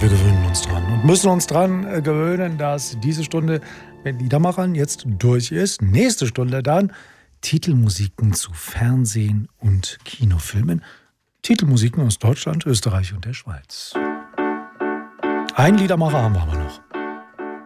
Wir gewöhnen uns dran und müssen uns dran gewöhnen, dass diese Stunde mit Liedermachern jetzt durch ist. Nächste Stunde dann Titelmusiken zu Fernsehen und Kinofilmen. Titelmusiken aus Deutschland, Österreich und der Schweiz. Einen Liedermacher haben wir aber noch.